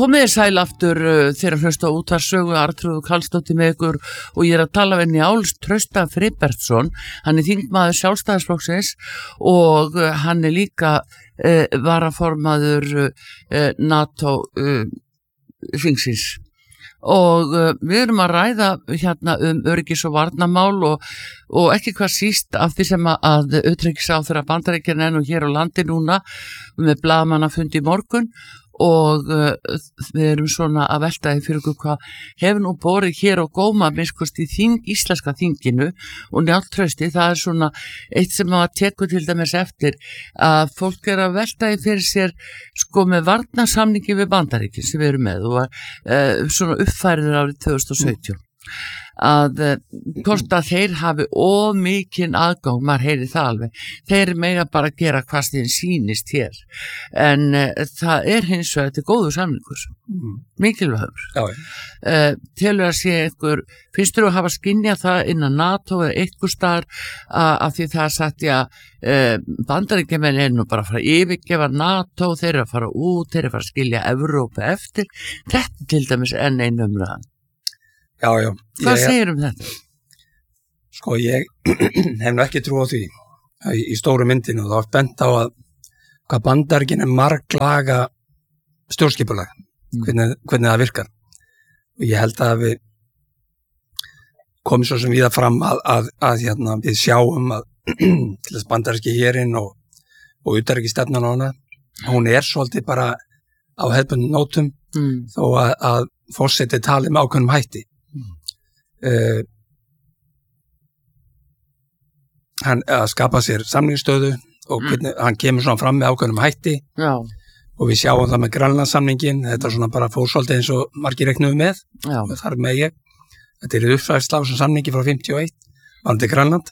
Komið sæl aftur þegar hlusta á útvarpssögu Arnþrúður Karlsdóttir með ykkur og ég að tala við Njáls Trausta Friðbertsson. Hann þingmaður Sjálfstæðisflokksins og hann líka varaformaður NATO þingsins. Og við erum að ræða hérna öryggis- og varnarmál og ekki hvað síst af því sem að utanríkisráðherra Bandaríkjanna er nú hér á landi núna með blaðamannafundi í morgun og við erum svona að velta því fyrir okkur hvað hefur nú borið hér á góma minnst í íslenska þinginu og Njáll Trausti, það er svona eitt sem að tekur til dæmis eftir að fólk er að velta því fyrir sér sko með varnarsamningi við Bandaríkin sem við erum með og svona uppfærður árið 2017 að hvort að þeir hafi mikinn aðgang, maður heyri það alveg, þeir mega bara gera hvað þeim sýnist hér en það er hins vegar þetta góður samningur, mikilvægur. Telur að sé einhver, finnst þú að hafa skynjað það innan NATO eða einhver staðar af því það er sagt Bandaríkjamenn er nú bara að fara að yfirgefa NATO, þeir eru að fara út, þeir eru að fara að skilja Evrópu eftir, þetta til dæmis enn einu umræðan. Já. Hvað segir þetta? Sko, ég hef nú ekki trú á því í stóru myndinu og þá bent á hvað Bandaríkin marglaga stjórnskipulag, hvernig það virkar. Og ég held að við komum svo sem víða fram að við sjáum að til þess bandaríski hérinn og utanríkisstefnan á hana, hún er svolítið bara á hefðbundnum nótum þó að forseti tali með ákveðnum hætti. Hann að skapa sér samningsstöðu og hvernig, hann kemur svona fram með ákveðnum hætti og við sjáum það með Grænlandssamningin, þetta svona bara fór svolítið eins og margir reiknuðu með og þar með ég, þetta er uppfærsla á þessum samningi frá 51 varðandi Grænland.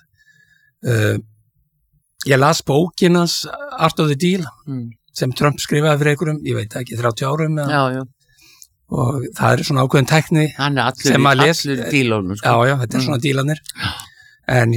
Ég las bókinans Art of the Deal sem Trump skrifaði fyrir einhverjum, ég veit ekki 30 árum og það er svona ákveðin tækni sem að les dílónum, sko. Já, þetta er svona dílanir en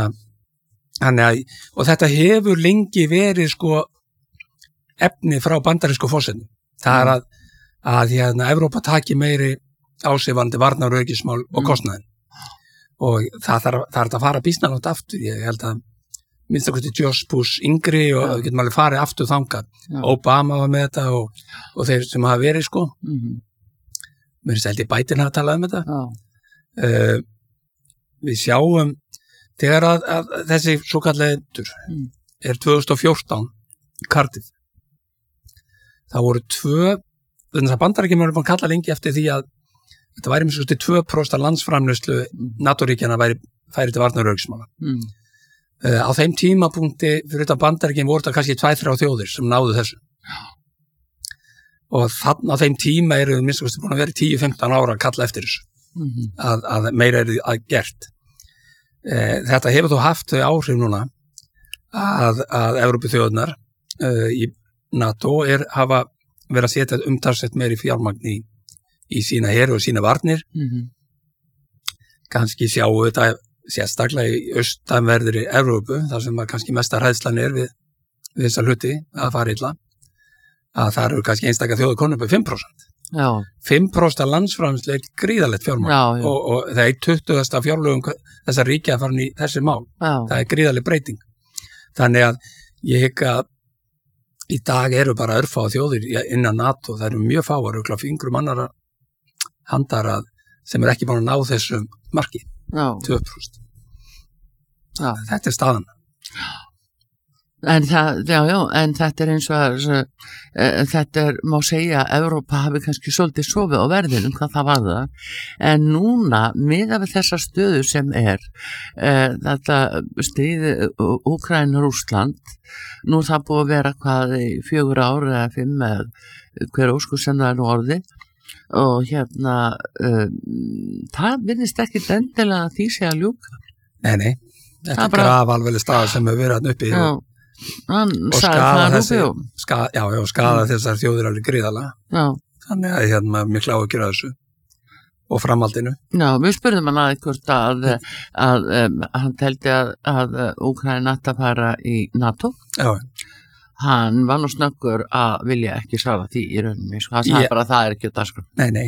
og þetta hefur lengi verið sko efni frá bandarísku forsetinu, það er að Evrópa taki meiri ásifandi varnar- og öryggismál og kostnaðin og það er að fara býsnalátt aftur, ég held að minnst að George Bush yngri og við getum alveg farið aftur þangað, Obama var með þetta og þeir sem hafa verið sko mér er seldi Biden að tala um þetta. Við sjáum þegar að þessi svo kallið endur er 2014 Cardiff. Það voru þannig að Bandaríkjamenn voru búin að kalla lengi eftir því að þetta væri með 2% landsframleiðslu NATO-ríkjanna færi til varnar- og öryggismála. Á þeim tímapunkti fyrir þetta Bandaríkjamenn voru þetta kannski 2-3 þjóðir sem náðu þessu. Og þannig á þeim tíma eru við minnst búin að vera 10-15 ára að kalla eftir þessu að meira er að gert. Þetta hefur þó haft þau áhrif núna að Evrópuþjóðirnar í NATO hafa verið að setja umtalsvert meiri fjármagn í sína her og sína varnir. Kannski sjáum við þetta sérstaklega í austanverðri Evrópu, þar sem kannski mesta hræðslan er við þessa hluti að fara illa. Að það eru kannski einstaka þjóður konur upp 5%. 5% landsframleiðslu er gríðarlegt fjármagn og það er 20. fjárlögum þessar ríkja að fara í þessi mál. Það er gríðarleg breyting. Þannig að ég hygg að í dag eru bara örfáar þjóðir innan NATO, það eru mjög fáar, örugglega fingrum annarra handar sem er ekki búin að ná þessu marki, 2%. Þetta er staðan. En en þetta er eins og þetta má segja að Evrópa hafi kannski svolítið sofið á verðinum hvað það var það, en núna miðað við þessa stöðu sem þetta stríði Úkraína-Rússland, nú það búið að vera hvað í 4 ár eða 5 eða hver óskur sem það er nú orðið og það virðist ekki endilega að því sé að ljúka. Nei, þetta er grafalvarleg staða sem hefur verið uppi og skaða þessar þjóðir alveg gríðarlega. Þannig að mér kláði að gera þessu og framhaldinu. Við spurðum hann hvort að hann teldi að Úkraína ætti að fara í NATO. hann var nú snöggur að vilja ekki svara því í rauninni, sko, hann sagði bara að það ekki á dagskrá.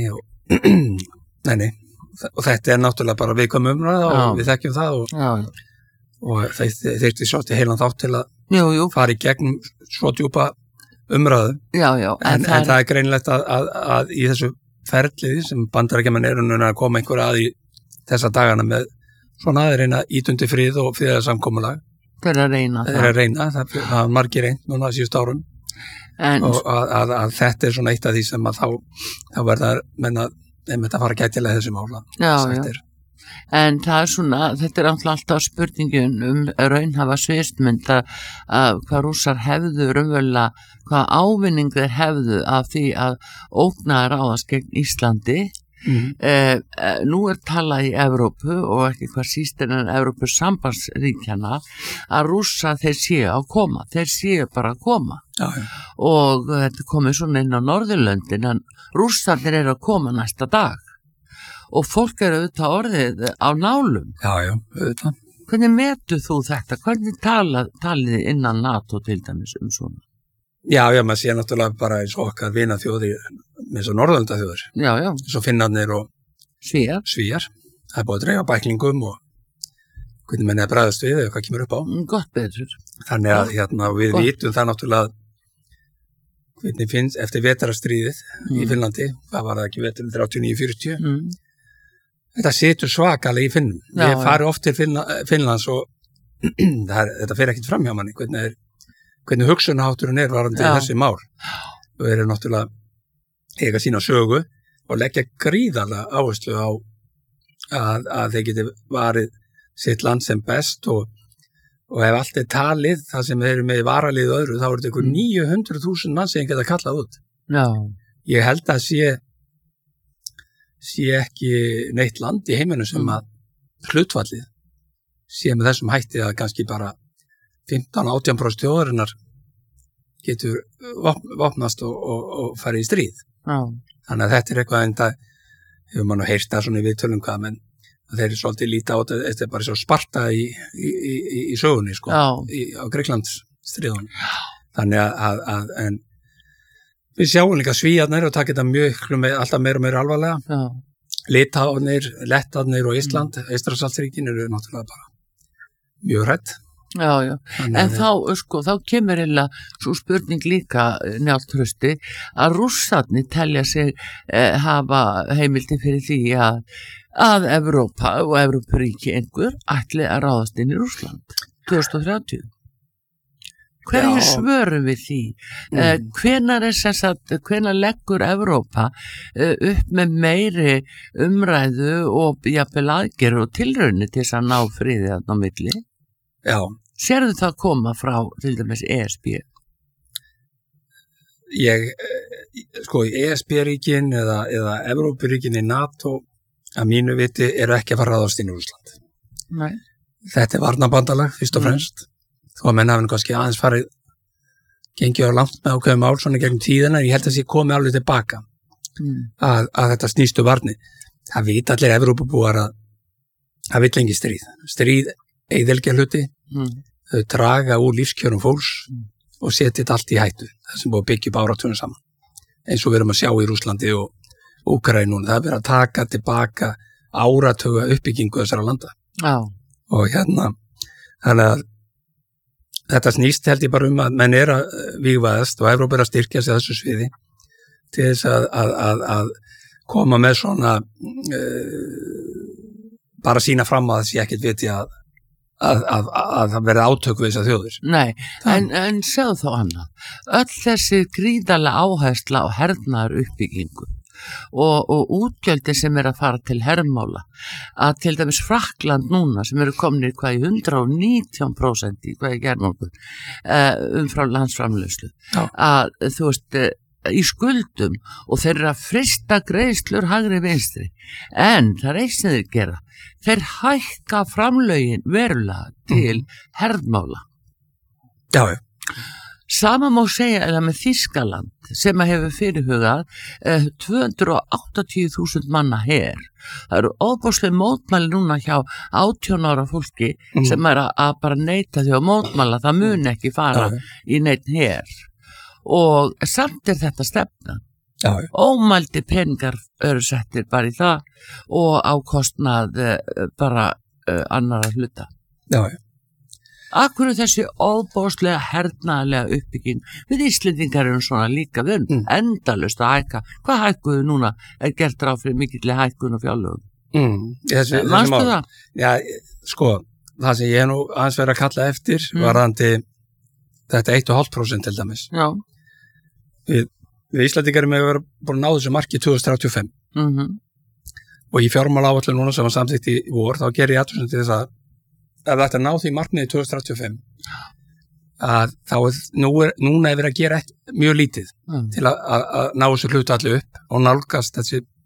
Nei, og þetta náttúrulega bara viðkvæm umræða og við þekkjum það og þeir svolítið heilan þátt til að fara í gegnum svo djúpa umræðu. En það greinilegt að í þessu ferlið sem Bandaríkjamenn eru núna að koma einhver að í þessa dagana með svona aðeirina ítundi frið og friðarsamkomulag. Þeir að reyna það var margir reynd núna síðust árum og að þetta svona eitt af því sem að þá verða menna að fara gætilega þessi mála. En það svona, þetta alltaf spurningin raunhafa sviðsmynd að hvað Rússar hefðu raunverulega, hvað ávinning þeir hefðu af því að ógna ráðast gegn Íslandi. Nú talað í Evrópu og ekki hvað síst en Evrópu sambandsríkjana að Rússa þeir séu að koma, þeir séu bara að koma og þetta komið svona inn á Norðurlöndin en Rússarnir eru að koma næsta dag og fólk eru auðvitað orðið á nálum. Auðvitað. Hvernig metur þú þetta? Hvernig talið innan NATO til dæmis svona? Já, maður sé náttúrulega bara eins og okkar vina þjóðir eins og Norðurlanda þjóðir. Eins og Finnarnir og Svíar. Það er búið að dreifa bæklingum og hvernig menn er bræðast við eða hvað kemur upp á. Gott betur. Þannig að við vitum það náttúrulega hvernig finnst eftir vetrarstríðið í Finnlandi, það var það ekki veturinn 39-40. Þetta situr svakalega í Finnum. Ég fari oft til Finnlands og þetta fer ekkert fram hjá manni, hvernig hugsunahátturinn varandi þessi mál. Og eru náttúrulega eiga sína sögu og leggja gríðarlega áherslu á að þeir geti varið sitt land sem best og ef allt er talið, það sem þeir eru með varalið öðru, þá eru þetta ykkur 900.000 mann sem geta kallað út. Ég held að sé ekki neitt land í heiminu sem að hlutfallið sé með þessum hætti að kannski bara 15-18% þjóðarinnar getur vopnast og farið í stríð. Þannig að þetta er eitthvað en það hefur mann heyrt það svona í viðtölum hvað, menn þeir eru svolítið líta á þetta er bara svo Sparta í sögunni, sko, á Grikklandsstríðunum. Þannig að en við sjáum líka Svíarnir og taka þetta alltaf meira og meira alvarlega. Litháarnir, Lettarnir og Ísland, Eystrasaltsríkin eru náttúrulega bara mjög hrædd. En þá kemur svo spurning líka Njáll Trausti að Rússarnir telja sig hafa heimildi fyrir því að Evrópa og Evrópuríki einhver ætli að ráðast inn í Rússland 2030. Hverju svörum við því? Hvenær leggur Evrópa upp með meiri umræðu og jafnvel aðgerð og tilraunir til þess að ná friði þarna á milli? Sérðu það koma frá til dæmis ESB? ESB-ríkin eða Evrópuríkin í NATO að mínu viti eru ekki að fara ráðast inn í Rússland. Nei. Þetta er varnarbandalag fyrst og fremst. Þó að menn hafi kannski aðeins farið gengið á langt með ákveðum ál svona gegnum tíðina, ég held að það komið alveg tilbaka að þetta snýstu varni. Það vita allir Evrópubúar að það vill engi stríð eyðileggja hluti, þau draga úr lífskjörum fólks og setja þetta allt í hættu, það sem búið að byggja upp áratugum saman, eins og við erum að sjá í Rússlandi og Úkraínu. Það er verið að taka tilbaka áratuga uppbyggingu þessara landa. Og þannig að þetta snýst held ég bara að menn er að vígvaðast og Evrópa er að styrkja sig þessu sviði til þess að koma með svona bara sína fram að þessi ekkert viti að það verði átök við þessar þjóðir. Nei, en segðu þá annað. Öll þessi gríðarlega áhersla á hernaðar uppbyggingu og útgjöldin sem er að fara til hermála, að til dæmis Frakkland núna sem eru komnir hvað í 119% í hvað í gerðmálkur frá landsframleiðslu, að þú veist í skuldum og þeir eru að frista greiðslur hægri vinstri, en það er eitt sem þeir gera, þeir hækka framlögin verulega til hermála. Sama má segja eða með Þýskaland sem að hefur fyrirhugað 280.000 manna her. Það eru ofboðsleg mótmæli núna hjá 18 ára fólki sem að bara neita því að mótmæla, það mun ekki fara í neitt her. Og samt þetta stefna. Ómældi peningar eru settir bara í það og á kostnað bara annara hluta. Akkur þessi óbóðslega hernaðarlega uppbygging við Íslendingar erum svona líka við endalaust að hækka. Hvað hækkuðu núna gert ráð fyrir mikilli hækkun og fjárlögum? Manstu það? Já, sko, það sem ég nú aðeins verið að kalla eftir varðandi þetta 1,5% til dæmis. Já. Við Íslendingar erum verið búin að ná þessu marki 2035 og í fjármálaáætlun núna sem var samþykkt í vor þá gerir ég athugasemd til þess að ef þetta ná því markmiði 2035 að þá núna er verið að gera mjög lítið til að ná þessu hlutu allir upp og nálgast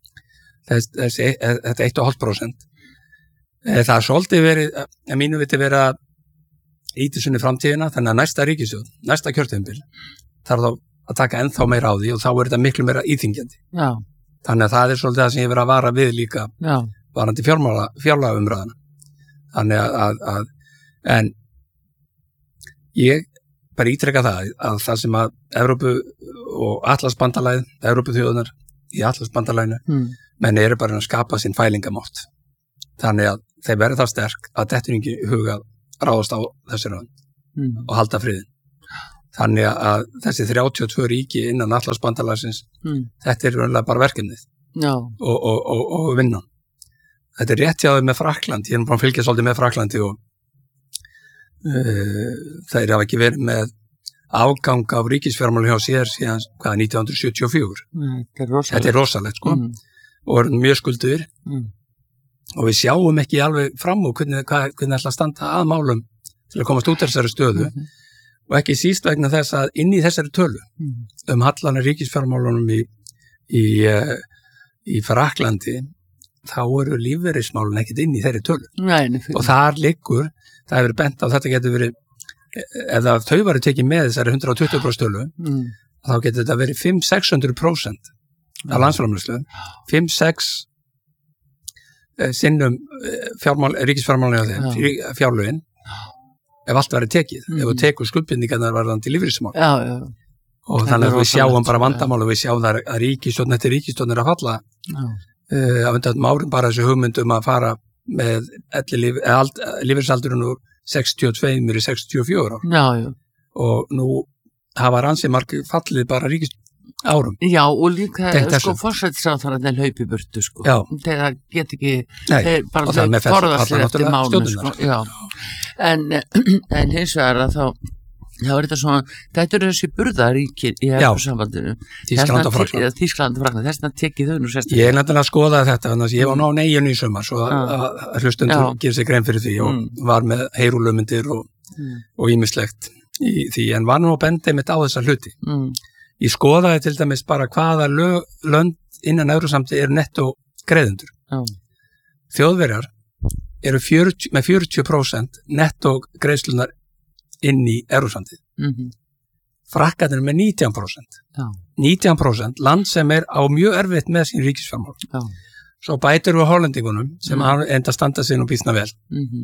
þetta 1,5%. Það er svolítið verið, að mínu viti verið að íti sinni framtíðina, þannig að næsta ríkisstjórn, næsta kjörtímabil þarf þá að taka ennþá meira á því og þá er þetta miklu meira íþyngjandi. Já. Þannig að það er svolítið það sem ég verið að vara við líka varandi fjárlagaumræðuna. Þannig en ég bara ítreka það sem að Evrópu og Atlantsbandalagið, Evrópuþjóðunar í Atlantsbandalaginu, menn eru bara að skapa sín fælingamátt. Þannig að þeir verða það sterk að dettur ekki huga ráðast á þessi ráðin og halda friðin. Þannig að þessi 32 ríki innan Atlantsbandalagsins, þetta er bara verkefnið og vinnan. Þetta er rétt hjá þau með Frakland, ég er bara að fylgja svolítið með Fraklandi og þeir hafa ekki verið með afgang af ríkisfjármálum hjá sér síðan 1974. Þetta er rosalegt sko og er mjög skulduðir og við sjáum ekki alveg fram og hvernig ætla að standa að málum til að komast út þessari stöðu og ekki síst vegna þess að inn í þessari tölu hallanir ríkisfjármálunum í Fraklandi þá eru lífeyrismálin ekkert inn í þeirri tölu. Og þar liggur, það hefur bent á þetta getur verið, ef þau varu tekið með þessari 120% tölu, þá getur þetta verið 500-600% af landsframleiðslu, 5-6 sinnum ríkisfjármálin fjárlögin, ef allt verið tekið, ef þú tekur skuldbindingarnar varðandi lífeyrismál. Og þannig að við sjáum bara vandamál og við sjáum það að ríkisstjórn eftir ríkisstjórn er að falla á undan árum bara þessu hugmyndum að fara með lífeyrisaldurinn úr 62 í 64 ár. Og nú hafa ansi margir fallið bara árum. Já, og líka sko forsætisráðherrarnir hlaupi í burtu sko. Þeir get ekki þeir bara forðast sér eftir málum sko. Já. En hins vegar að þá er þetta svona, þetta eru þessi burðaríkir í Evrópusambandinu. Þýskaland og Frakkland. Þýskaland og Frakkland, þess vegna tekið þau nú sérstaklega. Ég er nefnilega að skoða þetta, þannig að ég var ná neyjun í sumar, svo að hlustundur gerir sig grein fyrir því og var með heyrúlömyndir og ýmislegt í því, en var nú að benda mitt á þessa hluti. Ég skoðaði til dæmis bara hvaða lönd innan Evrópusambandinu eru nettó greiðendur. Þjóðverjar eru með 40% nettó greiðslunar inn í Evrópusambandið. Frakkarnir með 19%. 19% land sem er á mjög erfitt með sín ríkisfjármál. Svo bætir við hollendingunum sem enda standa sig nú býsna vel.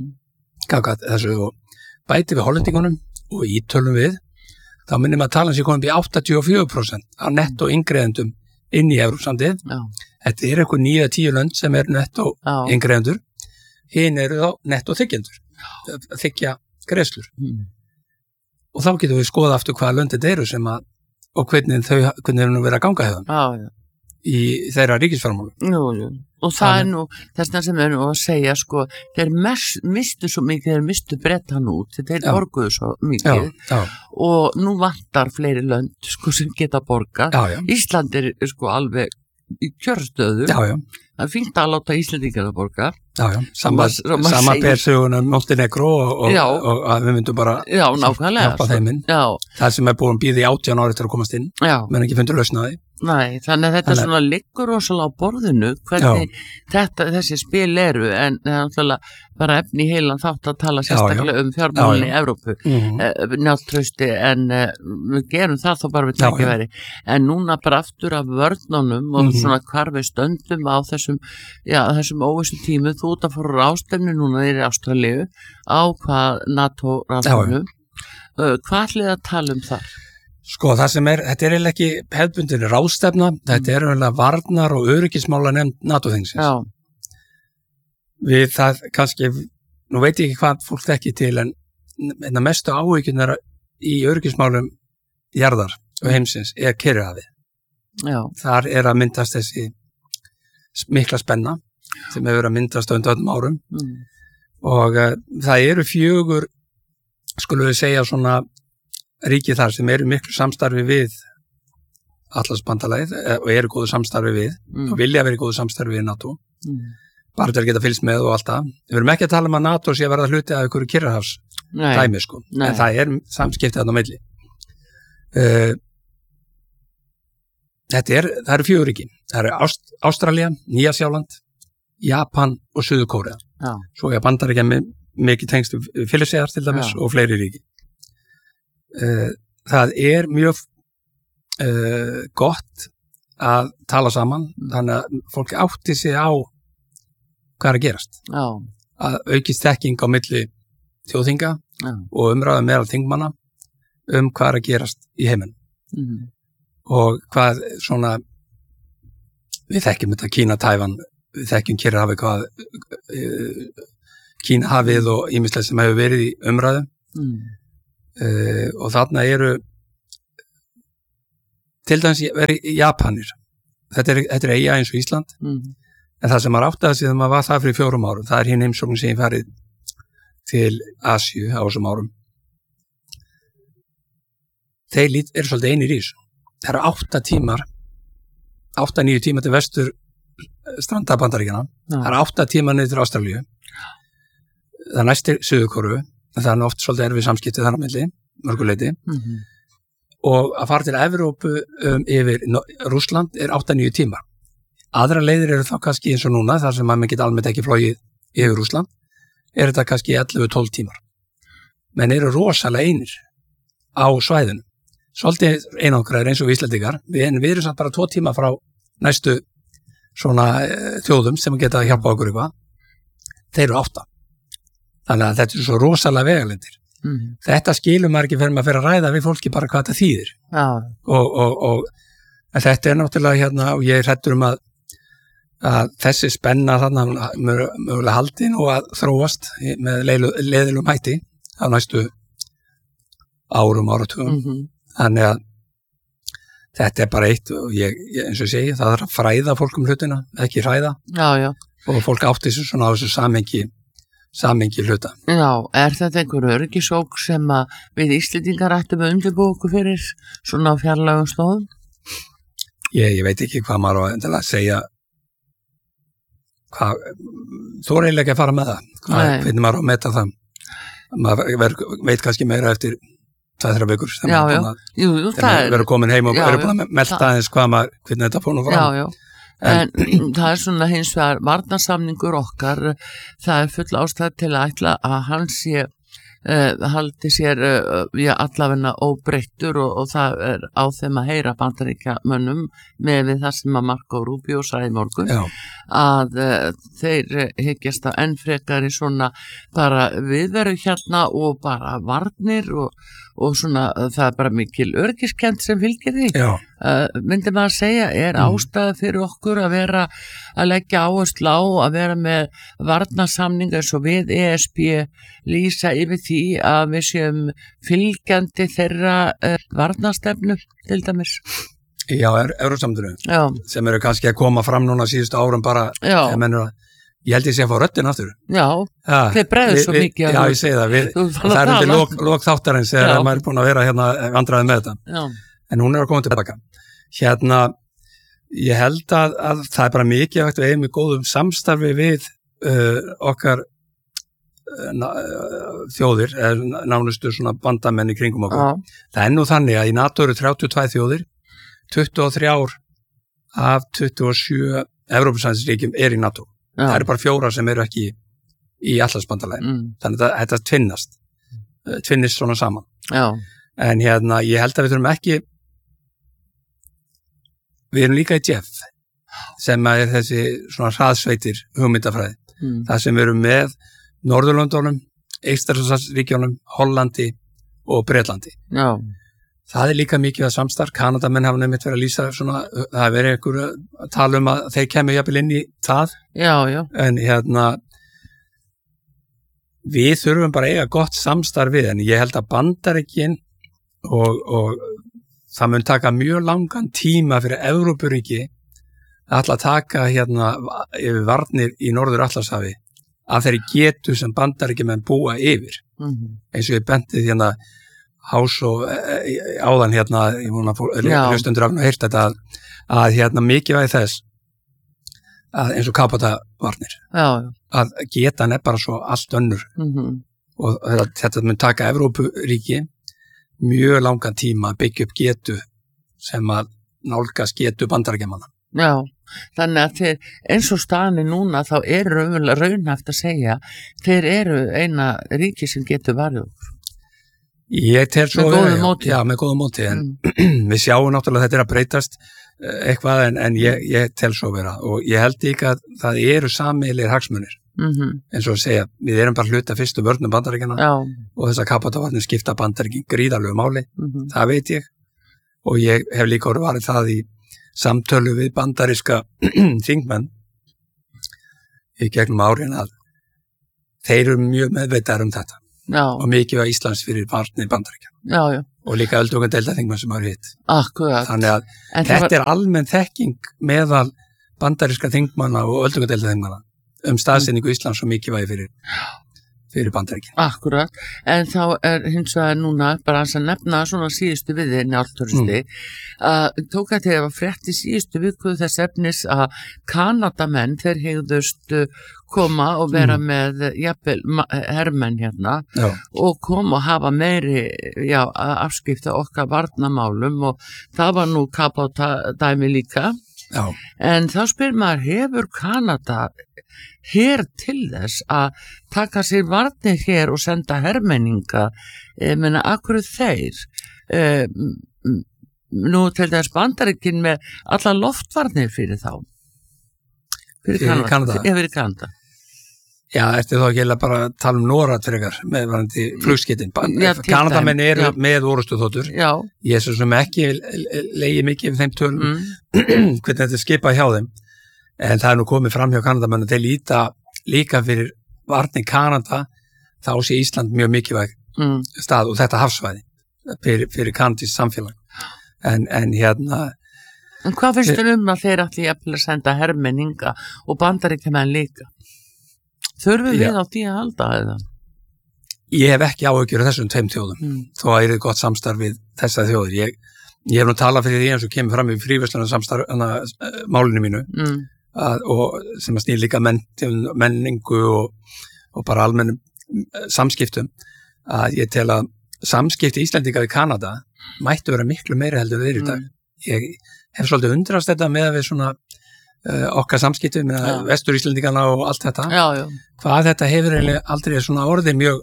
Þessu og bætir við hollendingunum og ítölum við, þá minnum að talan sér komið í 84% af nettó inngreiðendum inn í Evrópusambandið. Þetta er eitthvað 9-10 lönd sem er nettó inngreiðendur. Hinn eru þá nettó þiggjendur. Þiggja greiðslur. Og þá getum við skoða aftur hvaða lönd þetta eru sem að, og hvernig er nú verið að ganga hefðan í þeirra ríkisfjármálum. Og það er nú, þess vegna sem við erum að segja, sko, þeir mistu svo mikið, þeir mistu Bretann út, þeir borguðu svo mikið og nú vantar fleiri lönd, sko, sem geta borgað. Ísland er, sko, alveg í kjörstöðu. Það er fínt að láta Íslendingar að borga. sama persögunum Montenegro og að við myndum bara hjálpa þeim inn. Það sem búin að bíða í 18 ári til að komast inn, menn ekki fundur lausnaði. Nei, þannig að þetta svona liggur rosalega á borðinu hvernig þessi spil eru, en það er náttúrulega bara efni í heilan þátt að tala sérstaklega um fjármálin í Evrópu, njáltrausti, en við gerum það þó bara við tækifæri, en núna bara aftur af vörnunum og svona hvar við stöndum á þessum óvissu tímu, þú út að fóru rástefnu núna í Ástralíu á hvað NATO rástefnu, hvað ætlið að tala um þar? Sko, þetta er eiginlega ekki hefðbundin ráðstefna, þetta er eiginlega varnar og öryggismála nefnd NATO-þingsins. Við það kannski, nú veit ég ekki hvað fólk þekki til, en mestu áhyggjurnar í öryggismálum jarðar og heimsins er Kyrrahafið. Þar er að myndast þessi mikla spenna sem hefur að myndast á undanfarnum árum og það eru 4, skulum við segja svona ríki þar sem eru miklu samstarfi við Atlantsbandalagið og eru góðu samstarfi við og vilja vera í góðu samstarfi við NATO bara til að geta fylgst með og allt það. Við verum ekki að tala um að NATO sé að verða hluti af einhverju Kyrrahafs dæmi sko, en það er samskiptið þarna á milli. Það eru 4 ríki, það eru Ástralía, Nýja-Sjáland, Japan og Suður-Kórea. Svo er Bandaríkja mikið tengst Filippseyjar til dæmis og fleiri ríki. Það er mjög gott að tala saman, þannig að fólk átti sig á hvað er að gerast. Að aukist þekking á milli þjóðþinga og umræða meðal þingmanna hvað er að gerast í heiminum. Og hvað svona, við þekkjum þetta Kína, Tævan, við þekkjum Kyrrahafið, hvað Kínahafið og ýmislegt sem hefur verið í umræðu. Og þarna eru til dæmis verið Japanir, þetta er eyja eins og Ísland en það sem maður áttaði sig þegar maður var það fyrir 4 árum, það er hinn heimsókn sem ég farið til Asíu á þessum árum. Þeir eru svolítið einir í þessu, það eru 8-9 tímar til vestur stranda Bandaríkjanna, það eru 8 tímar niður til Ástralíu, það næstir Suður-Kóreu, það er oft svolítið erfið samskiptið þar á milli, mörguleiti, og að fara til Evrópu yfir Rússland er 8-9 tímar. Aðra leiðir eru þá kannski eins og núna, þar sem maður geta almennt ekki flogið yfir Rússland, er þetta kannski 11-12 tímar. Menn eru rosalega einir á svæðinu. Svolítið einangraðir eins og Íslendingar, en við erum samt bara 2 tíma frá næstu svona þjóðum sem geta að hjálpa okkur eitthvað. Þeir eru 8. Þannig að þetta er svo rosalega vegalendir. Þetta skilur maður ekki fyrir maður fyrir að ræða við fólki bara hvað þetta þýðir. Og þetta er náttúrulega hérna, og ég er hræddur um að þessi spenna þarna mögulega haldin og að þróast með leiðilegum hætti á næstu áratugum. Þannig að þetta er bara eitt og ég eins og ég segi, það er að fræða fólk um hlutina, ekki hræða. Og fólk átti sig svona á þessu samhengi hluta. Já, er þetta einhver öryggisógn sem að við Íslendingar ættum að undirbúa okkur fyrir svona fjarlægum stóðum? Ég veit ekki hvað maður á að segja. Þú er eiginlega ekki að fara með það. Hvernig maður á að meta það. Maður veit kannski meira eftir 2-3 vikur. Það verður komin heim og verður búin að melta aðeins hvernig þetta fór nú fram. En það er svona hins vegar varnarsamningur okkar, það er full ástæð til að ætla að hann sé haldi sér allavegna óbreyttur og það er á þeim að heyra Bandaríkjamönnum með við það sem að Marco Rubio sagði í morgun að þeir hyggjast að enn frekar í svona bara viðveru hérna og bara varnir og svona það er bara mikil öryggiskend sem fylgir því. Myndi maður að segja, er ástæða fyrir okkur að vera að leggja áherslu á að vera með varnarsamningar eins og við ESB lýsa yfir því að við séum fylgjandi þeirra varnarstefnu til dæmis? Já, Evrópusambandinu sem eru kannski að koma fram núna síðustu árum bara, ég held ég sé að fá röddin aftur. Þeir bregður svo mikið. Já, ég segi það, það er undir lok þáttarins þegar maður er búin að vera hérna vandræði með þetta. En hún er að koma tilbaka. Hérna, ég held að það er bara mikið að við eigum í góðum samstarfi við okkar þjóðir, nánustu svona bandamenn í kringum okkur. Það nú þannig að í NATO eru 32 þjóðir, 23 af 27 Evrópusambandsríkjum í NATO. Það eru bara 4 sem eru ekki í Atlantsbandalaginu. Þannig að þetta tvinnist svona saman. En ég held að við þurfum ekki, við erum líka í JEF, sem er þessi svona hraðsveitir hugmyndafræði. Það sem við erum með Norðurlöndunum, Eystrasaltsríkjunum, Hollandi og Bretlandi. Það er líka mikið að samstarf. Kanadamenn hafa nefnt verið að lýsa svona, það er verið einhver að tala um að þeir kemur jafnvel inn í það. En við þurfum bara að eiga gott samstarf við, en ég held að Bandaríkin og það mun taka mjög langan tíma fyrir Evrópuríki að taka yfir varnir í Norður Atlantshafi að þeirri getu sem Bandaríkjumenn búa yfir. Eins og ég bentið Hás og áðan ég múna hlustundur af og heyrt þetta að mikilvægi þess að eins og kapótavarnir að getan bara svo allt önnur og þetta mun taka Evrópuríki mjög langan tíma að byggja upp getu sem að nálgast getu Bandaríkjamanna. Þannig að þeir, eins og staðan núna, þá raunhæft að segja, þeir eru eina ríki sem getur varið okkur. Ég tel svo með góðu móti. Já, með góðu móti, en við sjáum náttúrulega að þetta að breytast eitthvað, en ég tel svo vera, og ég held ekki að það eru sameiginlegir hagsmunir, eins og að segja, við erum bara hluta fyrstu vörnum Bandaríkjanna og þess að kapótavarnir skipta Bandaríkin gríðarlegu máli, það veit ég, og ég hef líka orðið varið það í samtölu við bandaríska þingmenn í gegnum árin að þeir eru mjög meðveitaðir þetta og mikið á Íslands fyrir varnir Bandaríkjanna og líka öldungadeilda þingmenn sem hafa hitt. Þannig að þetta er almenn þekking meðal bandaríska þingmanna og öldungadeilda þingmanna staðsetningu Íslands og mikið vægi fyrir Bandaríkin. Akkurat, en þá hins vegar núna bara að nefna svona síðustu viði Njálturisti, tók að þegar var frétt í síðustu viku þess efnis að Kanadamenn þeir hegðust koma og vera með jafnvel hermenn og koma og hafa meiri afskipta okkar varnarmálum og það var nú kapótadæmi líka. En þá spyr maður, hefur Kanada hér til þess að taka sér varnir hér og senda hermenninga, menna, akkur þeir nú til þess Bandaríkin með alla loftvarnir fyrir þá fyrir Kanada. Já, eftir þá ekki bara að tala um Norad fyrir ykkar með varandi flugskeytin. Kanadamenn eru með orrustuþotur. Ég er svo sem ekki leiði mikið við þeim tölum hvernig þetta er skipað hjá þeim. En það er nú komið fram hjá Kanadamenn að þeir líta líka fyrir varning Kanada, þá sé Ísland mjög mikilvæg stað og þetta hafsvæði fyrir kanadískt samfélag. En En hvað finnst þér að þeir ætli að senda hermenninga og Bandaríkjamenn líka? Þurfum við á því að halda eða? Ég hef ekki áhyggjur af þessum tveim þjóðum, þó að það gott samstarf við þessar þjóðir. Ég hef nú talað fyrir því eins og kemur fram í fríverslunarsamstarf málinu mínu og sem að snýr líka menningu og bara almennum samskiptum, að ég tel að samskipti Íslendinga við Kanada mættu vera miklu meiri heldur þeir í dag. Ég hef svolítið undrast þetta með að við svona okkar samskipti með vestur Íslendingana og allt þetta. Hvað þetta hefur aldrei svona orðið mjög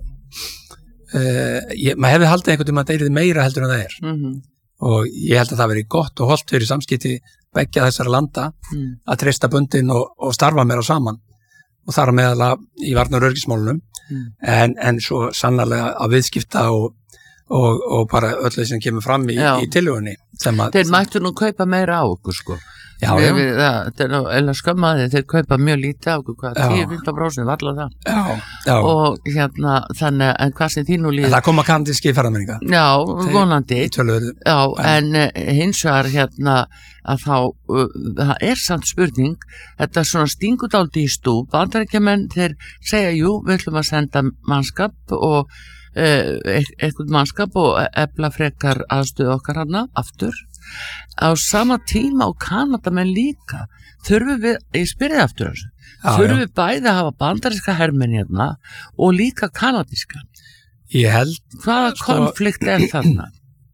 maður hefði haldið einhvern veginn að það er meira heldur en það er. Og ég held að það veri gott og holdt fyrir samskipti beggja þessara landa að treysta bundin og starfa meira saman og þar meðal í varnar öryggismálunum en svo sannarlega að viðskipta og bara öllu sem kemur fram í tillögunni. Þeir mættu nú kaupa meira á okkur sko. Það er eða skömmaði, þeir kaupa mjög lítið á okkur, 10-15% varla það. Og þannig, en hvað sem því nú líður. Það koma kanadískir ferðamenninga. Vonandi. En hins vegar að þá, það er samt spurning, þetta svona stingur dálítið í stúf, Bandaríkjamenn þeir segja, jú, við ætlum að senda mannskap og eitthvað mannskap og efla frekar aðstöðu okkar aftur á sama tíma og Kanadamenn líka þurfum við, ég spyrði aftur þessu, þurfum við bæði að hafa bandaríska hermenn hérna og líka kanadíska? Ég held hvaða konflikt þarna?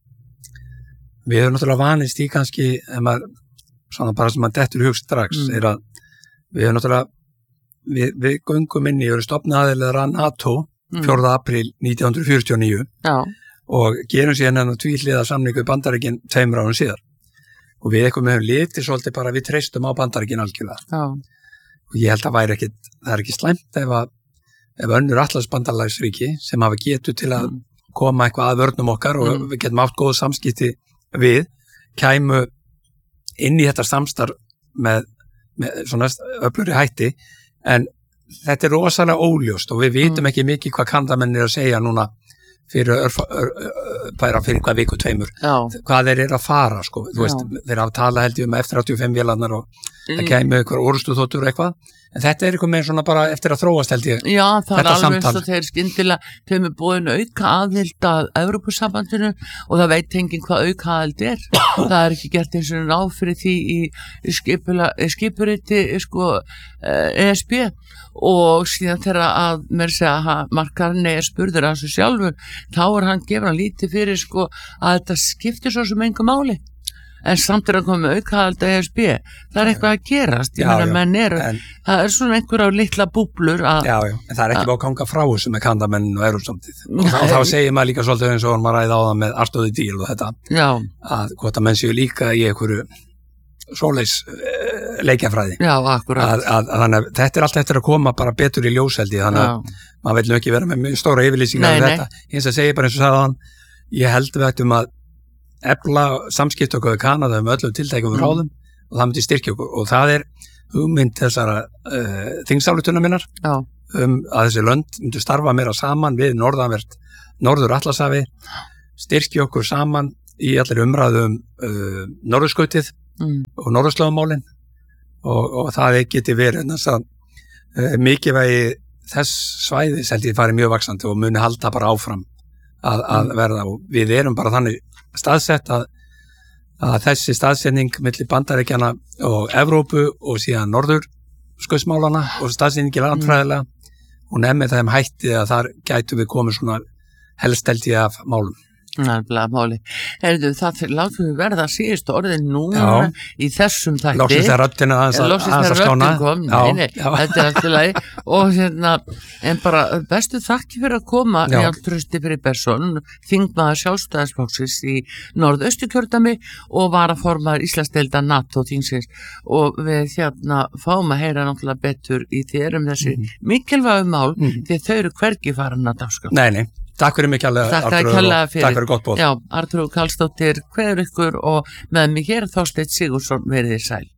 Við höfum náttúrulega vanist í kannski svona bara sem maður dettur í hug strax er að við höfum náttúrulega við göngum inn í stofnaðilegra NATO 4. apríl 1949 og gerum síðan hennar tvíhliða samningu í Bandaríkin 2 árum síðar og við höfum litið svolítið bara við treystum á Bandaríkin algjörlega og ég held að það er ekki slæmt ef önnur Atlantsbandalagsríki sem hafa getu til að koma eitthvað að vörnum okkar og við getum átt góð samskipti við kæmu inn í þetta samstarf með svona öflugri hætti en þetta er rosalega óljóst og við vitum ekki mikið hvað Kanadamenn að segja núna fyrir hvað viku 2 hvað þeir að fara sko. Þú veist, þeir hafa talað held ég F-35 vélarnar og það kemur eitthvað orrustuþotur og eitthvað en þetta er eitthvað með svona bara eftir að þróast held ég Já, það er alveg eins og þeir skyndilega þeim búin auka aðild að Evrópusambandinu og það veit enginn hvað auka aðild það er ekki gert eins og ráð fyrir því í skipuriti sko ESB og síðan þegar að mér segja Markarni spurður að þessu sjálfur þá hann gefur hann lítið fyrir sko að þetta skiptir svo sem engu máli en samt að koma aukaaðild að ESB það er eitthvað að gerast ég meina menn það er svona einhverja litla búblur en það er ekki bá að ganga frá þessu með Kanadamenn og Evrópusambandið og þá segir maður líka svolítið eins og maður ræði á það með Arthur the Deal og þetta að hvort að menn séu líka í einhverju svoleiðis leikjafræði akkurat þannig að þetta er allt eftir að koma bara betur í ljóseldi þannig að maður vil nú ekki vera með mjög stóra yfirlýsingar þetta eins að segja bara eins og sagðan ég held við ættum að efla samskipti okkur við Kanada öllum tiltækum ráðum og það myndi styrkja okkur og það er hugmynd þessara þingsályktana minnar að þessi lönd myndi starfa meira saman við norður Atlantshafi styrkja okkur saman í allir umræðum norðurskautið og norðurslóðamálin og það geti verið mikilvægi þess svæðis held ég farið mjög vaxandi og muni halda bara áfram að verða og við erum bara þannig staðsett að þessi staðsetning milli Bandaríkjanna og Evrópu og síðan norðurskautsmálana og staðsetningi landfræðilega og með þeim hætti að þar gætu við komið svona helst held ég af málum Nefnilega máli. Það látum við verða síðust orðin núna í þessum þætti. Loksins þegar röddina aðeins að skána. Þetta er alltaf lagi. Og en bara bestu þakki fyrir að koma Njáll Trausti Friðbertsson, þingmaður Sjálfstæðisflokksins í Norðausturkjördæmi og varaformaður Íslandsdeildar NATO þingsins og við fáum að heyra náttúrulega betur í þér þessi mikilvægu mál því þau eru hvergi farin að dagskrá. Nei. Takk fyrir mig kærlega, Artur, takk fyrir gott boð. Já, Artur Karlsdóttir, hver ykkur og með mig hér Þorsteinn Sigurðsson verið sæl.